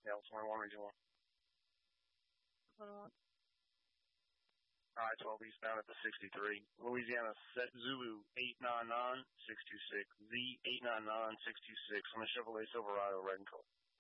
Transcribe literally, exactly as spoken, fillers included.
Yeah, twenty-one region one. Uh, I twelve eastbound at the sixty-three. Louisiana set Zulu eight nine nine six two six. Z eight nine nine six two six on the Chevrolet Silverado red and color.